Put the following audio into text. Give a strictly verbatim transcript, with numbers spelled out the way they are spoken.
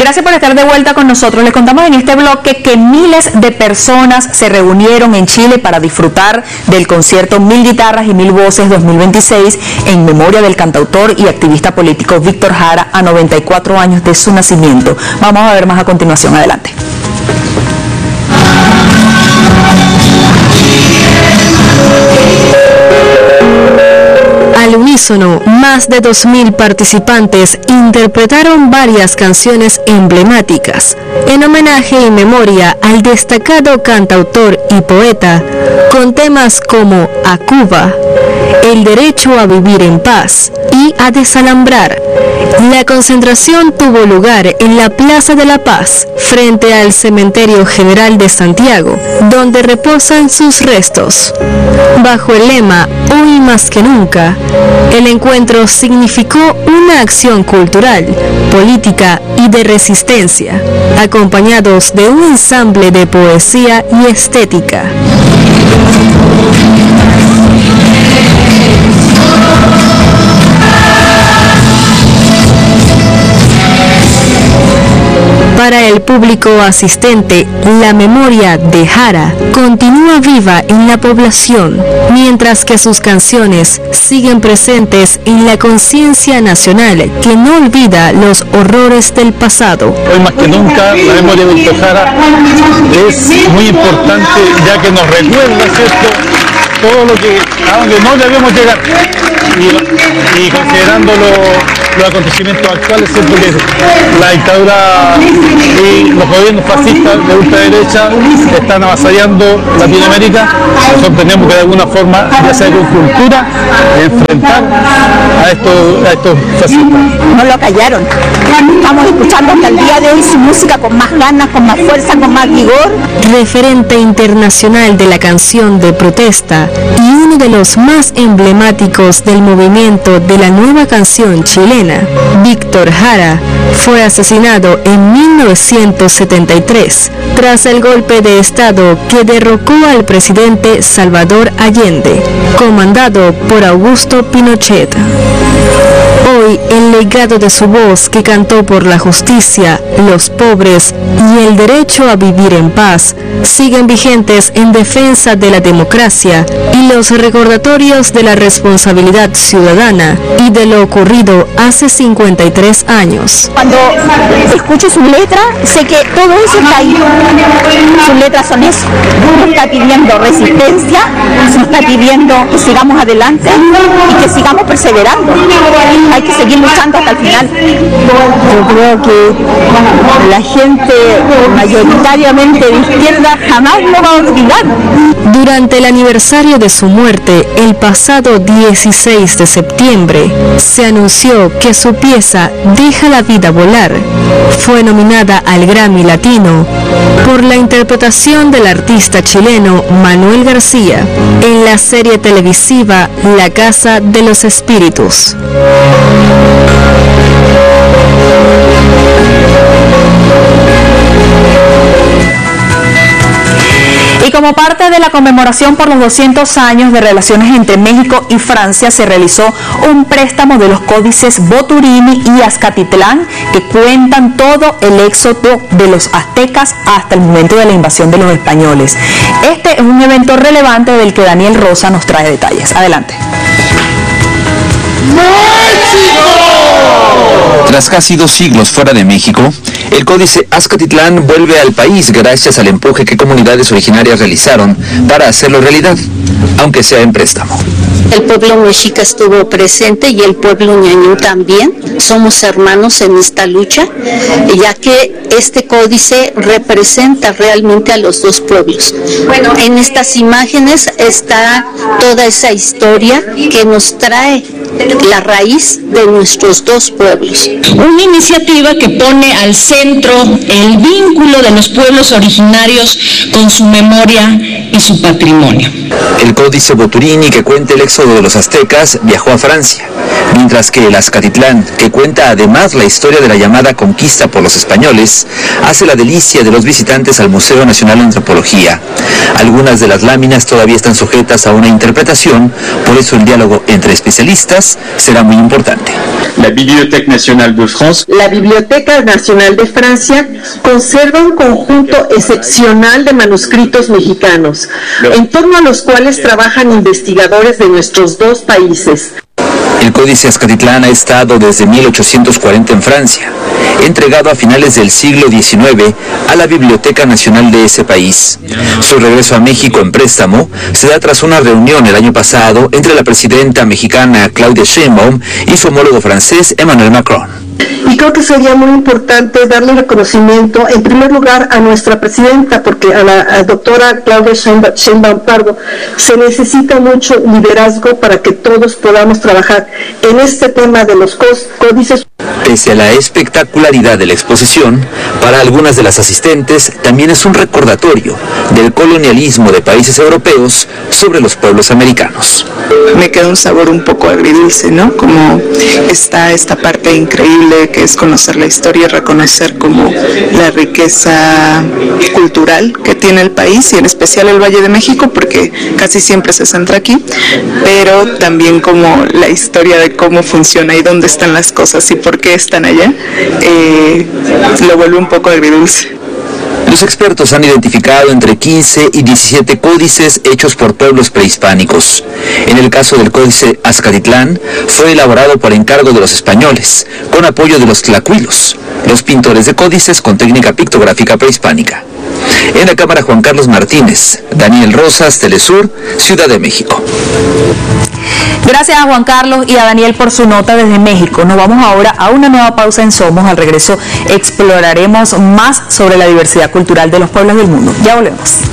Gracias por estar de vuelta con nosotros. Les contamos en este bloque que miles de personas se reunieron en Chile para disfrutar del concierto Mil Guitarras y Mil Voces dos mil veintiséis en memoria del cantautor y activista político Víctor Jara a noventa y cuatro años de su nacimiento. Vamos a ver más a continuación. Adelante. Al unísono, más de dos mil participantes interpretaron varias canciones emblemáticas en homenaje y memoria al destacado cantautor y poeta, con temas como A Cuba, El derecho a vivir en paz y A desalambrar. La concentración tuvo lugar en la Plaza de la Paz, frente al Cementerio General de Santiago, donde reposan sus restos. Bajo el lema Hoy más que nunca, el encuentro significó una acción cultural, política y de resistencia, acompañados de un ensamble de poesía y estética. Para el público asistente, la memoria de Jara continúa viva en la población, mientras que sus canciones siguen presentes en la conciencia nacional que no olvida los horrores del pasado. Hoy más que nunca, la memoria de Víctor Jara es muy importante, ya que nos recuerda, ¿cierto?, todo lo que, a donde no debemos llegar. Y, y considerando lo, los acontecimientos actuales, siento que la dictadura y los gobiernos fascistas de ultraderecha están avasallando Latinoamérica. Nosotros tenemos que de alguna forma, ya sea con cultura, enfrentar a estos, a estos fascistas. No lo callaron. Estamos escuchando hasta el día de hoy su música con más ganas, con más fuerza, con más vigor. Referente internacional de la canción de protesta y uno de los más emblemáticos del movimiento de la nueva canción chilena, Víctor Jara fue asesinado en mil novecientos setenta y tres tras el golpe de Estado que derrocó al presidente Salvador Allende, comandado por Augusto Pinochet. Hoy, el legado de su voz que cantó por la justicia, los pobres y el derecho a vivir en paz siguen vigentes en defensa de la democracia y los recordatorios de la responsabilidad ciudadana y de lo ocurrido hace cincuenta y tres años. Cuando escucho sus letras, sé que todo eso está ahí. Sus letras son eso. Nos está pidiendo resistencia, nos está pidiendo que sigamos adelante y que sigamos perseverando. Hay que seguir luchando hasta el final. Yo creo que la gente mayoritariamente de izquierda jamás lo va a olvidar. Durante el aniversario de su muerte, el pasado dieciséis de septiembre, se anunció que su pieza Deja la vida volar fue nominada al Grammy Latino por la interpretación del artista chileno Manuel García en la serie televisiva La Casa de los Espíritus. Y como parte de la conmemoración por los doscientos años de relaciones entre México y Francia, se realizó un préstamo de los códices Boturini y Azcatitlán que cuentan todo el éxodo de los aztecas hasta el momento de la invasión de los españoles. Este es un evento relevante del que Daniel Rosa nos trae detalles. Adelante. Tras casi dos siglos fuera de México, el códice Azcatitlán vuelve al país gracias al empuje que comunidades originarias realizaron para hacerlo realidad, aunque sea en préstamo. El pueblo mexica estuvo presente y el pueblo ñañú también. Somos hermanos en esta lucha, ya que este códice representa realmente a los dos pueblos. Bueno, en estas imágenes está toda esa historia que nos trae la raíz de nuestros dos pueblos. Una iniciativa que pone al centro el vínculo de los pueblos originarios con su memoria y su patrimonio. El códice Boturini, que cuenta el éxodo de los aztecas, viajó a Francia, mientras que el Azcatitlán, que cuenta además la historia de la llamada conquista por los españoles, hace la delicia de los visitantes al Museo Nacional de Antropología. Algunas de las láminas todavía están sujetas a una interpretación, por eso el diálogo entre especialistas será muy importante. La Bibliothèque Nationale de France. La Biblioteca Nacional de Francia conserva un conjunto excepcional de manuscritos mexicanos, en torno a los cuales trabajan investigadores de nuestros dos países. El Códice Azcatitlán ha estado desde mil ochocientos cuarenta en Francia, entregado a finales del siglo diecinueve a la Biblioteca Nacional de ese país. Su regreso a México en préstamo se da tras una reunión el año pasado entre la presidenta mexicana Claudia Sheinbaum y su homólogo francés Emmanuel Macron. Y creo que sería muy importante darle reconocimiento, en primer lugar, a nuestra presidenta, porque a la a doctora Claudia Sheinbaum Pardo se necesita mucho liderazgo para que todos podamos trabajar en este tema de los códices. Pese a la espectacularidad de la exposición, para algunas de las asistentes también es un recordatorio del colonialismo de países europeos sobre los pueblos americanos. Me queda un sabor un poco agridulce, ¿no? Como está esta parte increíble que es conocer la historia y reconocer como la riqueza cultural que tiene el país y en especial el Valle de México, porque casi siempre se centra aquí, pero también como la historia de cómo funciona y dónde están las cosas y por qué están allá, eh, lo vuelve un poco agridulce. Los expertos han identificado entre quince y diecisiete códices hechos por pueblos prehispánicos. En el caso del Códice Azcatitlán, fue elaborado por encargo de los españoles, con apoyo de los tlacuilos, los pintores de códices con técnica pictográfica prehispánica. En la cámara, Juan Carlos Martínez, Daniel Rosas, Telesur, Ciudad de México. Gracias a Juan Carlos y a Daniel por su nota desde México. Nos vamos ahora a una nueva pausa en Somos. Al regreso exploraremos más sobre la diversidad cultural de los pueblos del mundo. Ya volvemos.